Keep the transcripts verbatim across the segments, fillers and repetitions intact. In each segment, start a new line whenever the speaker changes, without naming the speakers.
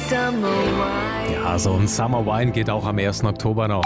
Ja, so ein Summer Wine geht auch am ersten Oktober noch.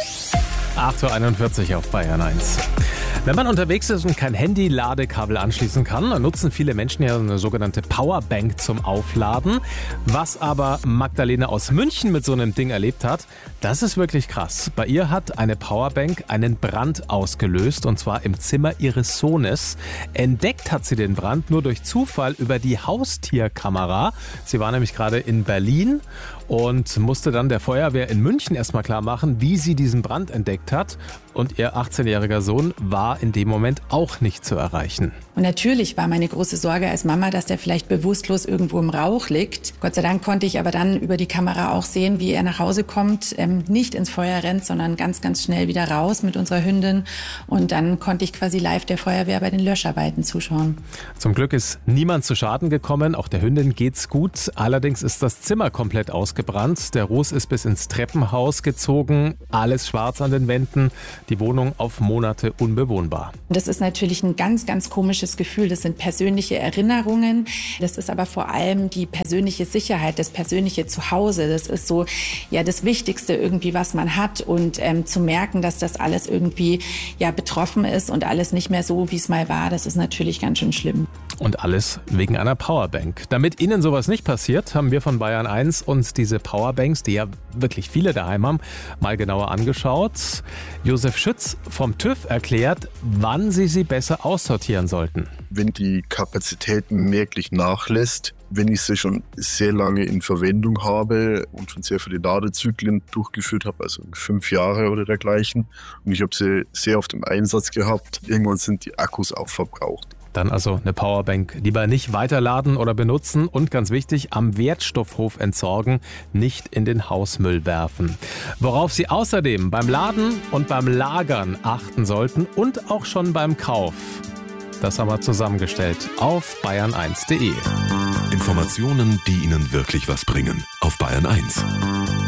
acht Uhr einundvierzig auf Bayern eins. Wenn man unterwegs ist und kein Handy-Ladekabel anschließen kann, dann nutzen viele Menschen ja eine sogenannte Powerbank zum Aufladen. Was aber Magdalena aus München mit so einem Ding erlebt hat, das ist wirklich krass. Bei ihr hat eine Powerbank einen Brand ausgelöst, und zwar im Zimmer ihres Sohnes. Entdeckt hat sie den Brand nur durch Zufall über die Haustierkamera. Sie war nämlich gerade in Berlin und musste dann der Feuerwehr in München erstmal klar machen, wie sie diesen Brand entdeckt hat. Und ihr achtzehnjähriger Sohn war in dem Moment auch nicht zu erreichen.
Und natürlich war meine große Sorge als Mama, dass der vielleicht bewusstlos irgendwo im Rauch liegt. Gott sei Dank konnte ich aber dann über die Kamera auch sehen, wie er nach Hause kommt, ähm, nicht ins Feuer rennt, sondern ganz, ganz schnell wieder raus mit unserer Hündin. Und dann konnte ich quasi live der Feuerwehr bei den Löscharbeiten zuschauen.
Zum Glück ist niemand zu Schaden gekommen, auch der Hündin geht's gut. Allerdings ist das Zimmer komplett ausgebrannt. Der Ruß ist bis ins Treppenhaus gezogen, alles schwarz an den Wänden, die Wohnung auf Monate unbewohnbar.
Das ist natürlich ein ganz, ganz komisches Gefühl. Das sind persönliche Erinnerungen. Das ist aber vor allem die persönliche Sicherheit, das persönliche Zuhause. Das ist so ja das Wichtigste irgendwie, was man hat. Und ähm, zu merken, dass das alles irgendwie ja betroffen ist und alles nicht mehr so, wie es mal war, das ist natürlich ganz schön schlimm.
Und alles wegen einer Powerbank. Damit Ihnen sowas nicht passiert, haben wir von Bayern eins uns diese Powerbanks, die ja wirklich viele daheim haben, mal genauer angeschaut. Josef Schütz vom TÜV erklärt, wann Sie sie besser aussortieren sollten.
Wenn die Kapazität merklich nachlässt, wenn ich sie schon sehr lange in Verwendung habe und schon sehr viele Ladezyklen durchgeführt habe, also fünf Jahre oder dergleichen, und ich habe sie sehr oft im Einsatz gehabt, irgendwann sind die Akkus auch verbraucht.
Dann also eine Powerbank lieber nicht weiterladen oder benutzen und ganz wichtig, am Wertstoffhof entsorgen, nicht in den Hausmüll werfen. Worauf Sie außerdem beim Laden und beim Lagern achten sollten und auch schon beim Kauf. Das haben wir zusammengestellt auf bayern eins punkt de.
Informationen, die Ihnen wirklich was bringen. Auf Bayern eins.